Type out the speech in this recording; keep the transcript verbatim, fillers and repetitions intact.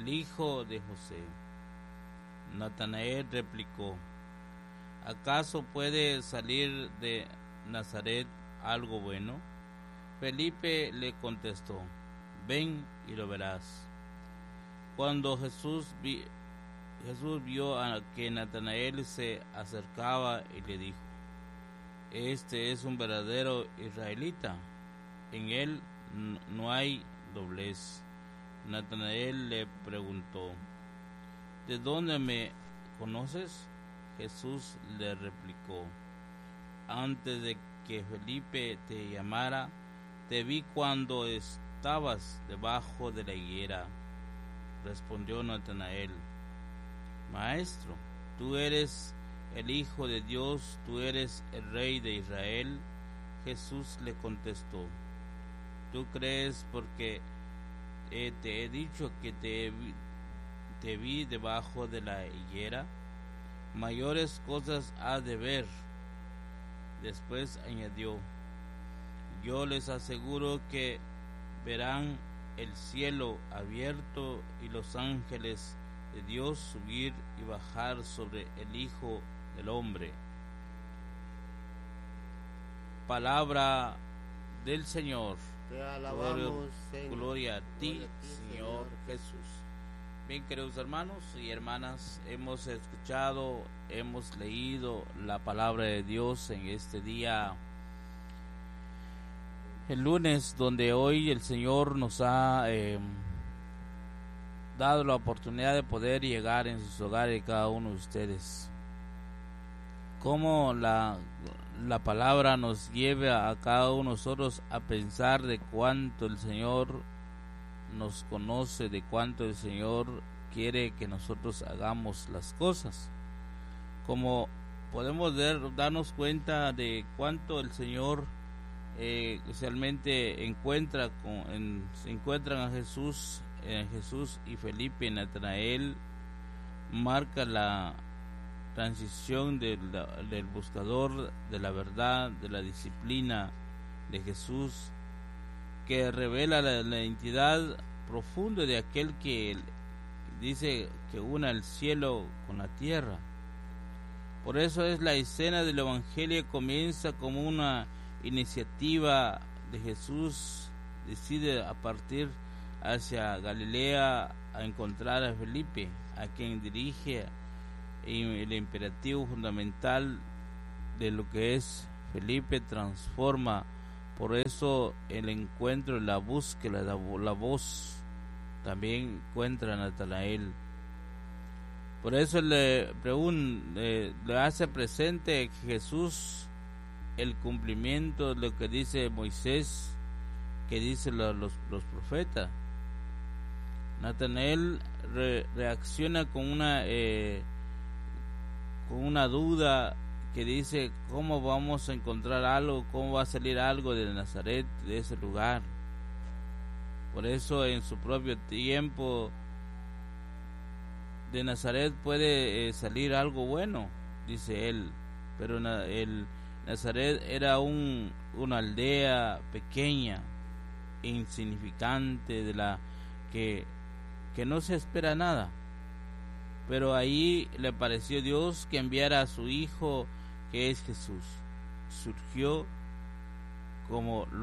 el hijo de José. Natanael replicó: ¿acaso puede salir de Nazaret algo bueno? Felipe le contestó: ven y lo verás. Cuando Jesús, vi, Jesús vio a que Natanael se acercaba y le dijo: este es un verdadero israelita, en él no hay doblez. Natanael le preguntó: ¿de dónde me conoces? Jesús le replicó: antes de que Felipe te llamara, te vi cuando estabas debajo de la higuera. Respondió Natanael: Maestro, tú eres el Hijo de Dios, tú eres el Rey de Israel. Jesús le contestó: ¿tú crees porque eh, te he dicho que te vi, te vi debajo de la higuera? Mayores cosas has de ver. Después añadió: yo les aseguro que verán el cielo abierto y los ángeles de Dios subir y bajar sobre el Hijo del Hombre. Palabra del Señor. Te alabamos, Señor. Gloria a ti, Gloria a ti Señor, Señor Jesús. Bien, queridos hermanos y hermanas, hemos escuchado, hemos leído la palabra de Dios en este día, el lunes, donde hoy el Señor nos ha eh, dado la oportunidad de poder llegar en sus hogares cada uno de ustedes. Cómo la, la palabra nos lleva a cada uno de nosotros a pensar de cuánto el Señor nos conoce, de cuánto el Señor quiere que nosotros hagamos las cosas. Como podemos ver, darnos cuenta de cuánto el Señor eh, especialmente encuentra con, en, se encuentran a Jesús, en Jesús y Felipe y Natanael, marca la transición del, del buscador de la verdad, de la disciplina de Jesús, que revela la, la identidad profunda de aquel que dice que une el cielo con la tierra. Por eso es la escena del Evangelio, comienza como una iniciativa de Jesús, decide a partir hacia Galilea a encontrar a Felipe, a quien dirige el imperativo fundamental de lo que es Felipe, transforma. Por eso el encuentro, la búsqueda, la, la voz también encuentra a Natanael. Por eso le, pregun, eh, le hace presente Jesús el cumplimiento de lo que dice Moisés, que dicen los, los, los profetas. Natanael re, reacciona con una eh, con una duda que dice: ¿cómo vamos a encontrar algo? ¿Cómo va a salir algo de Nazaret, de ese lugar? Por eso en su propio tiempo de Nazaret puede eh, salir algo bueno, dice él, pero na, el Nazaret era un, una aldea pequeña, insignificante, de la que, que no se espera nada. Pero ahí le pareció Dios que enviara a su Hijo, que es Jesús. Surgió como